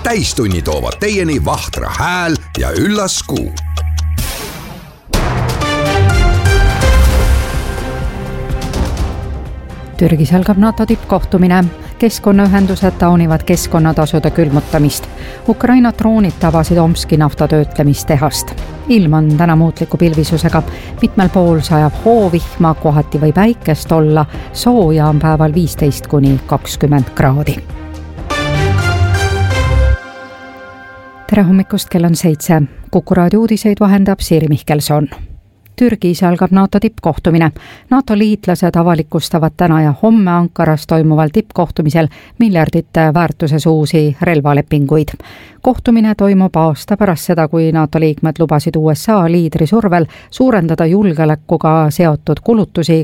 täistunni toovad teieni Vahtra hääl ja üllas kuu. Türgis algab NATO tippkohtumine. Keskkonnaühendused taunivad keskkonnatasude külmutamist. Ukraina droonid tabasid Omski naftatöötlemistehast. Ilm on täna muutliku pilvisusega. Mitmel pool sajab hoovihma, kohati või päikest olla. Sooja on päeval 15–20 kraadi. Tere hommikust, kell on 7. Kuku raadio uudiseid vahendab Siiri Mihkelson. Türgis algab NATO tippkohtumine. NATO liitlased avalikustavad täna ja homme Ankaras toimuval tippkohtumisel miljardite väärtuses uusi relvalepinguid. Kohtumine toimub aasta pärast seda, kui NATO liikmed lubasid USA liidri survel suurendada julgeolekuga seotud kulutusi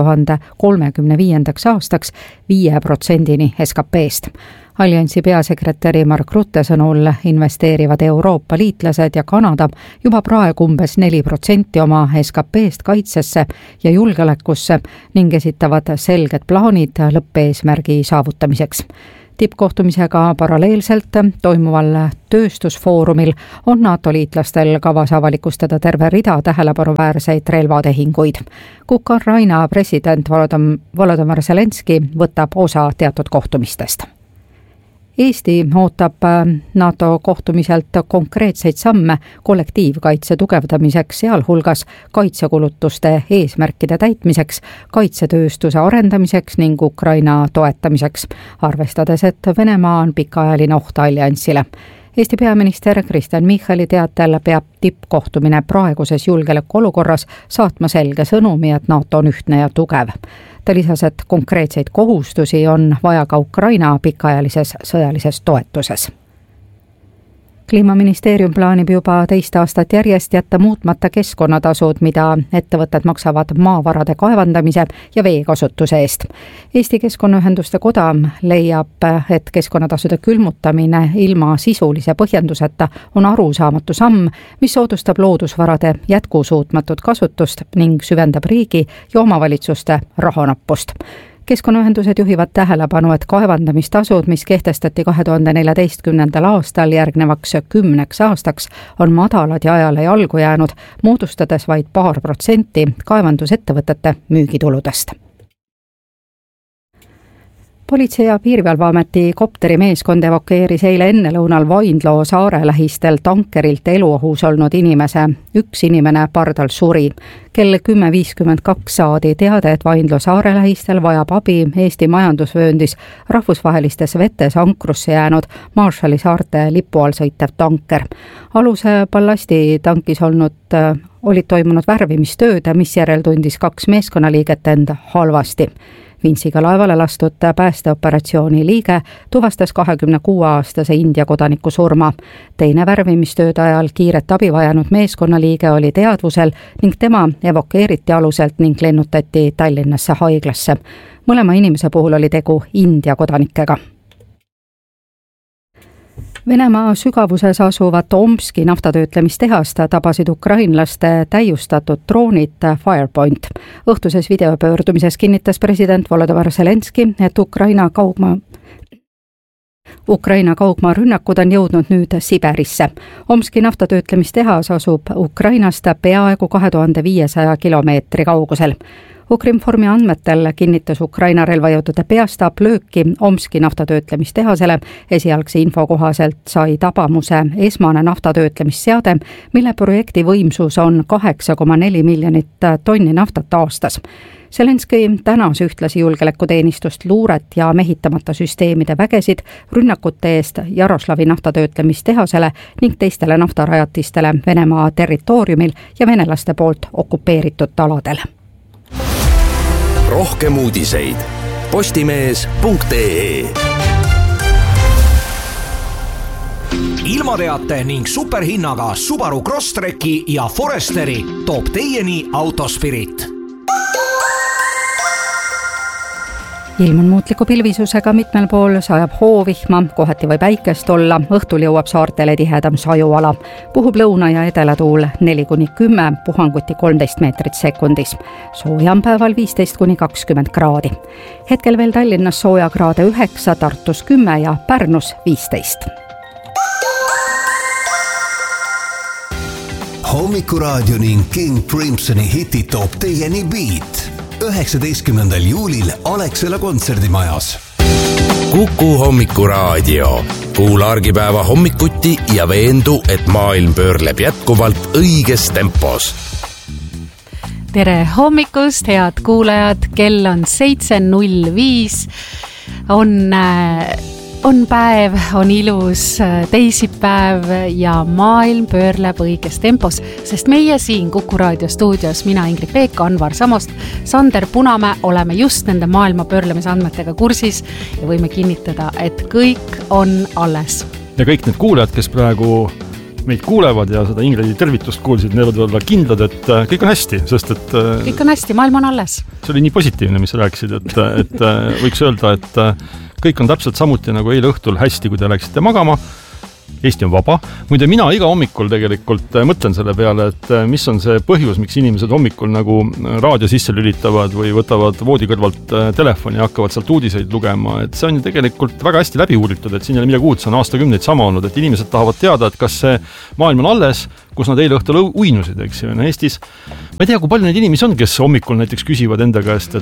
2035. aastaks 5%-ni SKP-st. Alliansi peasekretäri Mark Rutte sõnul investeerivad Euroopa liitlased ja Kanada juba praegu umbes 4% oma SKP-st kaitsesse ja julgeolekusse ning esitavad selged plaanid lõppeesmärgi saavutamiseks. Tippkohtumisega paralleelselt toimuval tööstusfoorumil on NATO liitlastel kavas avalikustada terve rida tähelepanuväärseid relvatehinguid. Ukraina president Volodymyr Zelenski võtab osa teatud kohtumistest. Eesti ootab NATO kohtumiselt konkreetseid samme kollektiivkaitse tugevdamiseks, sealhulgas kaitsekulutuste eesmärkide täitmiseks, kaitsetööstuse arendamiseks ning Ukraina toetamiseks, arvestades, et Venemaa on pikaajaline oht alliansile. Eesti peaminister Kristen Michali teatel peab tippkohtumine praeguses julgeolekuolukorras saatma selge sõnumi, et NATO on ühtne ja tugev. Ta lisas, et konkreetseid kohustusi on vaja ka Ukraina pikaajalises sõjalises toetuses. Kliimaministeerium plaanib juba teist aastat järjest jätta muutmata keskkonnatasud, mida ettevõtted maksavad maavarade kaevandamise ja veekasutuse eest. Eesti Keskkonnaühenduste Koda leiab, et keskkonnatasude külmutamine ilma sisulise põhjenduseta on arusaamatu samm, mis soodustab loodusvarade jätkusuutmatut kasutust ning süvendab riigi ja omavalitsuste rahanappust. Keskkonnaühendused juhivad tähelepanu, et kaevandamistasud, mis kehtestati 2014. aastal järgnevaks 10 aastaks, on madalad ja ajale jalgu jäänud, moodustades vaid 2% kaevandusettevõtete müügituludest. Politsei- ja Piirivalveameti kopterimeeskond evakueeris eile ennelõunal Vaindloo saare lähistel tankerilt eluohus olnud inimese. Üks inimene pardal suri. Kell 10.52 saadi teade, et Vaindloo saare lähistel vajab abi Eesti majandusvööndis rahvusvahelistes vetes ankrusse jäänud Marshalli saarte lipu all sõitev tanker. Aluse ballasti tankis olid toimunud värvimistööd, mis järel tundis 2 meeskonnaliiget end halvasti. Vintsiga laevale lastud päästeoperatsiooni liige tuvastas 26-aastase India kodaniku surma. Teine värvimistööde ajal kiiret abi vajanud meeskonnaliige oli teadvusel ning tema evakueeriti aluselt ning lennutati Tallinnasse haiglasse. Mõlema inimese puhul oli tegu India kodanikega. Venemaa sügavuses asuvat Omski naftatöötlemistehast tabasid ukrainlaste täiustatud droonid Firepoint. Õhtuses videopöördumises kinnitas president Volodymyr Zelenski, et Ukraina kaugmaarünnakud on jõudnud nüüd Siberisse. Omski naftatöötlemistehas asub Ukrainast peaaegu 2500 kilomeetri kaugusel. Ukrinformi andmetel kinnitas Ukraina relvajõudude peastaap lööki Omski naftatöötlemistehasele. Esialgse info kohaselt sai tabamuse esmane naftatöötlemisseade, mille projekti võimsus on 8,4 miljonit tonni naftat aastas. Zelenski tänas ühtlasi julgeolekuteenistust, luuret ja mehitamata süsteemide vägesid rünnakute eest Jaroslavi naftatöötlemistehasele ning teistele naftarajatistele Venemaa territooriumil ja venelaste poolt okupeeritud aladel. Rohkem uudiseid postimees.ee. Ilmateate ning superhinnaga Subaru Crosstreki ja Foresteri toob teieni Autospirit. Ilm on muutliku pilvisusega, mitmel pool sajab hoovihma, kohati või päikest olla, õhtul jõuab saartele tihedam sajuala. Puhub lõuna- ja edelatuul 4–10, puhanguti 13 meetrit sekundis. Sooja on päeval 15–20 kraadi. Hetkel veel Tallinnas sooja kraade 9, Tartus 10 ja Pärnus 15. Hommikuraadio ning King Crimsoni hitid toob teieni Beat 19. juulil Alexela kontserdimajas. Kuku Hommikuraadio. Kuula argipäeva hommikuti ja veendu, et maailm pöörleb jätkuvalt õiges tempos. Tere hommikust, head kuulajad, kell on 7.05, on päev, on ilus teisipäev ja maailm pöörleb õiges tempos, sest meie siin Kuku Raadio stuudios, mina Ingrid Peek, Anvar Samost, Sander Punamäe, oleme just nende maailma pöörlemise andmetega kursis ja võime kinnitada, et kõik on alles. Ja kõik need kuulajad, kes praegu meid kuulevad ja seda Ingredi tervitust kuulsid, need olla kindlad, et kõik on hästi, sest et kõik on hästi, maailm on alles. See oli nii positiivne, mis sa rääkisid, et võiks öelda, et kõik on täpselt samuti nagu eile õhtul hästi, kui te läksite magama. Eesti on vaba. Muide, mina iga hommikul tegelikult mõtlen selle peale, et mis on see põhjus, miks inimesed hommikul nagu raadio sisse lülitavad või võtavad voodi kõrvalt telefoni ja hakkavad sealt uudiseid lugema. Et see on ju tegelikult väga hästi läbi uuritud, et siin ei ole midagi uut, see on aastakümneid sama olnud, et inimesed tahavad teada, et kas see maailm on alles, kus nad eile õhtul uinusid, eks ju, Eestis. Ma ei tea, kui palju neid inimesi on, kes hommikul näiteks küsivad enda käest,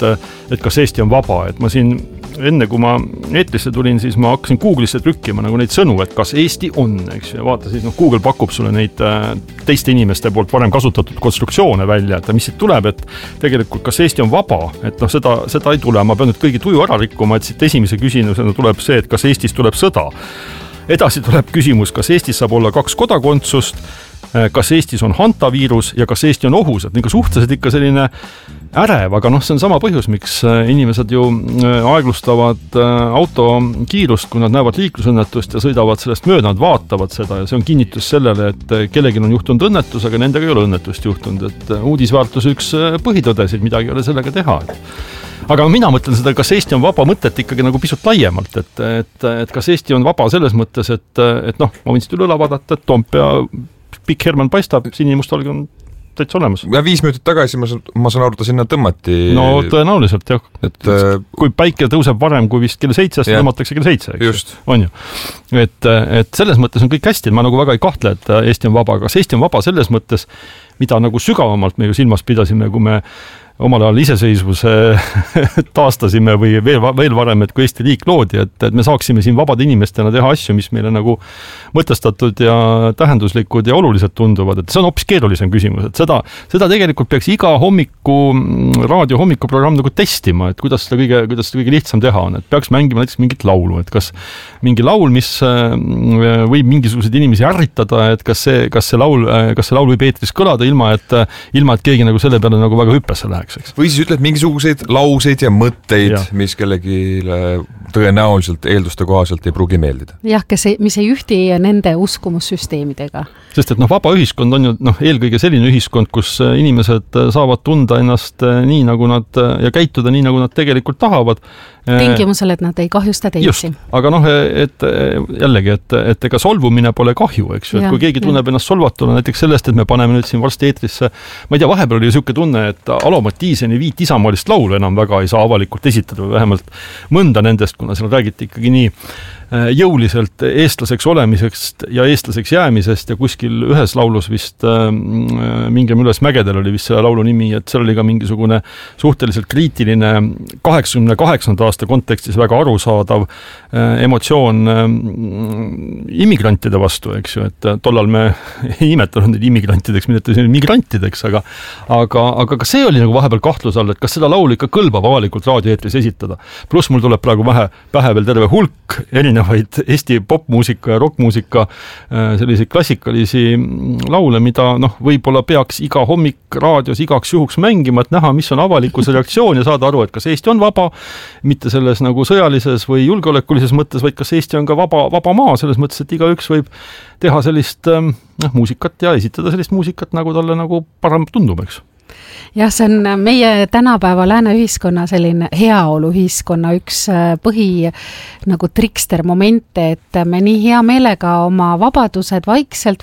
et kas Eesti on vaba. Et ma siin enne, kui ma eetrisse tulin, siis ma hakkasin Google'isse trükkima nagu neid sõnu, et kas Eesti on, eks ju, ja vaata siis, Google pakub sulle neid teiste inimeste poolt varem kasutatud konstruktsioone välja, et mis siit tuleb, et tegelikult kas Eesti on vaba, et seda ei tule, ma pean nüüd kõigi tuju ära rikkuma, et siit esimese küsimusena tuleb see, et kas Eestis tuleb sõda. Edasi tuleb küsimus, kas Eestis saab olla 2 kodakondsust, kas Eestis on hantaviirus ja kas Eesti on ohus, et suhteliselt ikka selline ärev, aga see on sama põhjus, miks inimesed ju aeglustavad auto kiirust, kui nad näevad liiklusõnnetust ja sõidavad sellest mööda, nad vaatavad seda ja see on kinnitus sellele, et kellelgi on juhtunud õnnetus, aga nendega ei ole õnnetust juhtunud, et uudisväärtus üks põhitõdesid, midagi ei ole sellega teha. Aga mina mõtlen seda, kas Eesti on vaba mõtet ikkagi nagu pisut laiemalt, et kas Eesti on vaba selles mõttes, et ma võin siit üle vaadata, et Toompea Pikk Hermann paistab, sinimustvalge on täitsa olemas. Ja 5 minutit tagasi ma saan aru, ta sinna tõmmati. No tõenäoliselt, jah. Et kui päike tõuseb varem kui vist kell 7, tõmmatakse kell 7. Just. On ju. Et selles mõttes on kõik hästi, ma nagu väga ei kahtle, et Eesti on vaba. Kas Eesti on vaba selles mõttes, mida nagu sügavamalt me ju silmas pidasime, kui me omal ajal iseseisvuse taastasime või veel varem, et kui Eesti riik loodi, et me saaksime siin vabade inimestena teha asju, mis meile nagu mõtestatud ja tähenduslikud ja oluliselt tunduvad, et see on hoopis keerulisem küsimus, et seda tegelikult peaks iga raadio hommikuprogramm nagu testima, et kuidas seda kõige lihtsam teha on, et peaks mängima näiteks mingit laulu, et kas mingi laul, mis võib mingisuguseid inimesi ärritada, et kas see laul võib eetris kõlada ilma, et keegi nagu selle peale nagu väga hüppesse läheb. Või siis ütled mingisuguseid lauseid ja mõtteid, mis kellegi tõenäoliselt eelduste kohaselt ei pruugi meeldida. Jah, mis ei ühti nende uskumussüsteemidega. Sest et vaba ühiskond on ju eelkõige selline ühiskond, kus inimesed saavad tunda ennast nii, nagu nad ja käituda nii, nagu nad tegelikult tahavad. Tingimusel, et nad ei kahjusta teisi. Just, aga et jällegi, et ega solvumine pole kahju, eks ju, et kui keegi tunneb ennast solvatuna näiteks sellest, et me paneme nüüd siin varsti eetrisse, ma ei tea, vahepeal oli selline tunne, et Alomatiiseni 5 isamaalist laulu enam väga ei saa avalikult esitada või vähemalt mõnda nendest, kuna seal räägiti ikkagi nii jõuliselt eestlaseks olemisest ja eestlaseks jäämisest ja kuskil ühes laulus vist mingem üles mägedel oli vist selle laulu nimi, et seal oli ka mingisugune suhteliselt kriitiline 88. aasta kontekstis väga arusaadav emotsioon immigrantide vastu, eks ju, et tollal me ei imetanud neid immigrantideks, mida migrantideks, aga ka see oli nagu vahepeal kahtluse all, et kas seda laulu ikka kõlbab avalikult raadioeetris esitada. Pluss mul tuleb praegu pähe veel terve hulk erinevaid Eesti popmuusika ja rockmuusika selliseid klassikalisi laule, mida võib-olla peaks iga hommik raadios igaks juhuks mängima, et näha, mis on avalikkuse reaktsioon ja saada aru, et kas Eesti on vaba, mitte selles nagu sõjalises või julgeolekulises mõttes, vaid kas Eesti on ka vaba maa, selles mõttes, et igaüks võib teha sellist muusikat ja esitada sellist muusikat, nagu talle nagu parem tundub, eks. Jah, see on meie tänapäeva lääne ühiskonna selline heaoluühiskonna üks nagu trikster momente, et me nii hea meelega oma vabadused vaikselt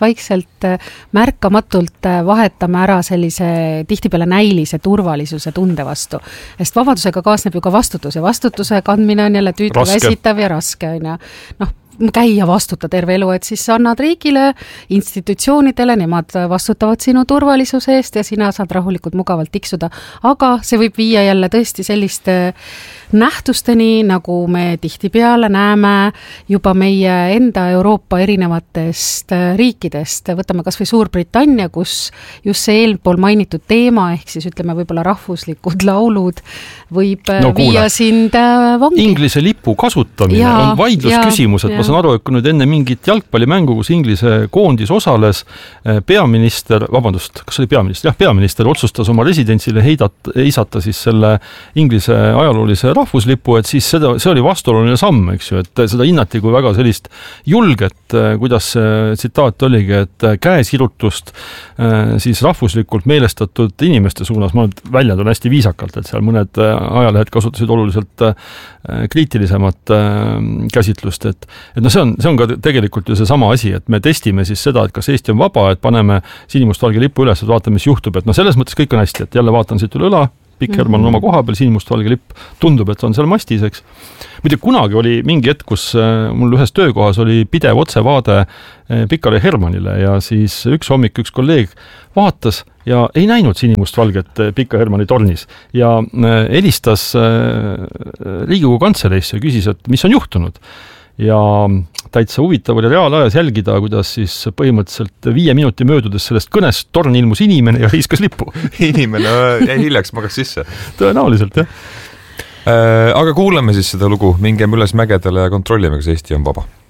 märkamatult vahetame ära sellise tihtipeale näilise turvalisuse tunde vastu. Sest vabadusega kaasneb ju ka vastutus ja vastutuse kandmine on jälle tüütu väsitav ja raske. käia vastuta terve elu, et siis annad riigile, institutsioonidele, nemad vastutavad sinu turvalisuse eest ja sina saad rahulikult mugavalt tiksuda. Aga see võib viia jälle tõesti selliste nähtusteni, nagu me tihtipeale näeme juba meie enda Euroopa erinevatest riikidest. Võtame kas või Suurbritannia, kus just see eelpool mainitud teema, ehk siis ütleme võib-olla rahvuslikud laulud võib viia sind vangi. Inglise lipu kasutamine on vaidlusküsimus, et ma saan aru, et kui nüüd enne mingit jalgpallimängu, kus Inglise koondis osales, peaminister, kas oli peaminister? Jah, peaminister otsustas oma residentsile heisata siis selle Inglise ajaloolise rahvuslipu, et siis see oli vastuoluline samm, eks ju, et seda hinnati kui väga sellist julget, kuidas see tsitaat oligi, et käesirutust siis rahvuslikult meelestatud inimeste suunas, ma nüüd väljendun hästi viisakalt, et seal mõned ajalehed kasutasid oluliselt kriitilisemat käsitlust, et no see on ka tegelikult ju see sama asi, et me testime siis seda, et kas Eesti on vaba, et paneme sinimustvalge lipu üles, et vaatame, mis juhtub, et no selles mõttes kõik on hästi, et jälle vaatan siit üle õla, Pikk Hermann on oma koha peal, sinimustvalge lipp tundub, et on seal mastis, eks. Muide, kunagi oli mingi hetk, kus mul ühes töökohas oli pidev otsevaade Pikale Hermannile ja siis üks hommik üks kolleeg vaatas ja ei näinud sinimustvalget Pika Hermanni tornis ja helistas Riigikogu kantseleisse ja küsis, et mis on juhtunud. Ja täitsa huvitav oli reaalajas jälgida, kuidas siis põhimõtteliselt 5 minuti möödudes sellest kõnest torni ilmus inimene ja heiskas lippu. Inimene jäi hiljaks, magas sisse. Tõenäoliselt, jah. Aga kuuleme siis seda lugu, mingem üles mägedele ja kontrollime, kas Eesti on vaba.